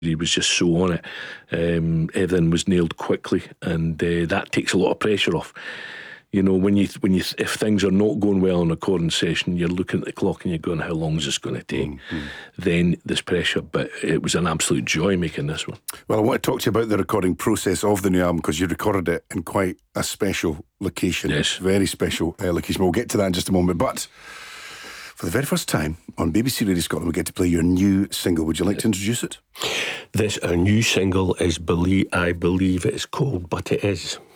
He was just so on it. Everything was nailed quickly, and that takes a lot of pressure off. You know, when you if things are not going well in a recording session, you're looking at the clock and you're going, how long is this going to take? Then there's pressure, but it was an absolute joy making this one. Well, I want to talk to you about the recording process of the new album, because you recorded it in quite a special location. Yes. Very special location. We'll get to that in just a moment. But for the very first time on BBC Radio Scotland, we get to play your new single. Would you like to introduce it? Our new single is I Believe It's Cold, But It Is.